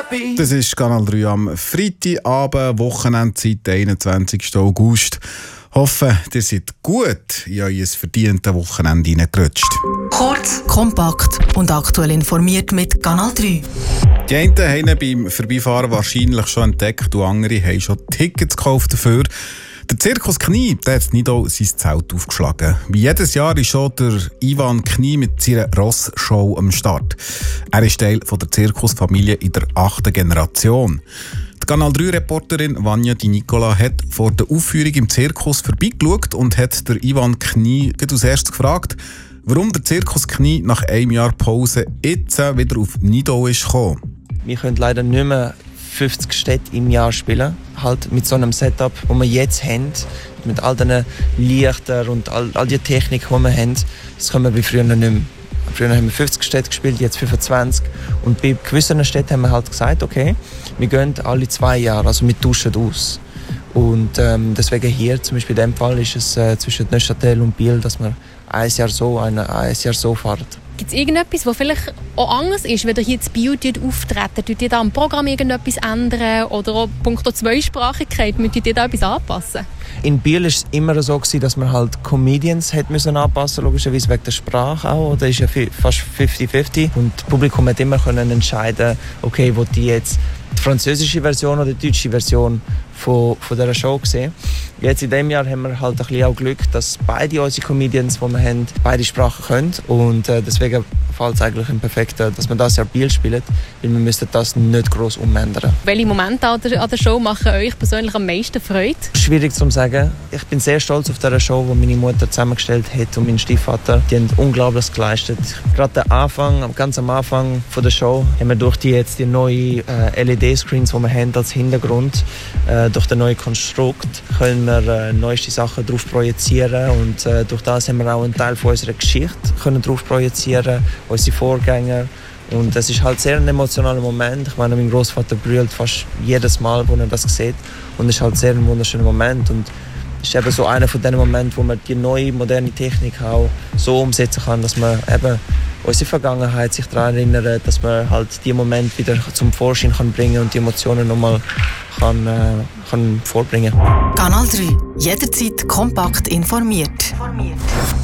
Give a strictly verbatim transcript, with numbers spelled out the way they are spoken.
Das ist Kanal drei am Freitagabend, Wochenendzeit, einundzwanzigsten August. Hoffe, ihr seid gut in euer verdientes Wochenende hineingerutscht. Kurz, kompakt und aktuell informiert mit Kanal drei. Die einen haben ihn beim Vorbeifahren wahrscheinlich schon entdeckt und andere haben schon Tickets gekauft dafür. Der Zirkus Knie, der hat nicht auch sein Zelt aufgeschlagen. Wie jedes Jahr ist schon der Ivan Knie mit seiner Ross-Show am Start. Er ist Teil von der Zirkusfamilie in der achten Generation. Die Kanal drei Reporterin Vanja Di Nicola hat vor der Aufführung im Zirkus vorbeigeschaut und hat der Ivan Knie als erstes gefragt, warum der Zirkus Knie nach einem Jahr Pause jetzt wieder auf Nido ist gekommen. Wir können leider nicht mehr fünfzig Städte im Jahr spielen, halt mit so einem Setup, das wir jetzt haben, mit all den Lichtern und all, all die Technik, die wir haben, das können wir wie früher nicht mehr. Früher haben wir fünfzig Städte gespielt, jetzt fünfundzwanzig. Und bei gewissen Städten haben wir halt gesagt, okay, wir gehen alle zwei Jahre, also wir tauschen aus. Und ähm, deswegen hier, zum Beispiel in diesem Fall, ist es äh, zwischen Neuchâtel und Biel, dass wir ein Jahr so, ein, ein Jahr so fahren. Gibt es irgendetwas, was vielleicht auch anders ist, wenn ihr hier in Biel auftreten? Tut ihr da am Programm irgendetwas ändern? Oder auch punkto Zweisprachigkeit, müsst ihr da etwas anpassen? In Biel war es immer so, dass man halt Comedians hat müssen anpassen, logischerweise wegen der Sprache auch. Da ist ja fast fünfzig fünfzig. Und das Publikum hat immer können entscheiden, okay, wo die jetzt die französische Version oder die deutsche Version von, von dieser Show sehen. Jetzt in diesem Jahr haben wir halt ein bisschen auch Glück, dass beide unsere Comedians, die wir haben, beide Sprachen können. Und äh, deswegen fällt es eigentlich im Perfekten, dass wir das Jahr Biel spielen, weil wir müssen das nicht gross umändern. Welche Momente an der, an der Show machen euch persönlich am meisten Freude? Schwierig zu sagen. Ich bin sehr stolz auf diese Show, die meine Mutter zusammengestellt hat und mein Stiefvater. Die haben unglaublich geleistet. Gerade am Anfang, ganz am Anfang von der Show, haben wir durch die jetzt die neuen äh, L E D-Screens, die wir haben als Hintergrund, äh, durch den neuen Konstrukt, können wir äh, neueste Sachen drauf projizieren und äh, durch das haben wir auch einen Teil von unserer Geschichte können drauf projizieren, unsere Vorgänger. Und es ist halt sehr ein emotionaler Moment. Ich meine, mein Großvater brüllt fast jedes Mal, wo er das sieht. Und es ist halt sehr ein wunderschöner Moment. Und es ist eben so einer von den Momenten, wo man die neue, moderne Technik auch so umsetzen kann, dass man eben unsere Vergangenheit sich daran erinnert, dass man halt die Momente wieder zum Vorschein kann bringen und die Emotionen nochmal kann, äh, kann vorbringen. Kanal drei. Jederzeit kompakt informiert. informiert.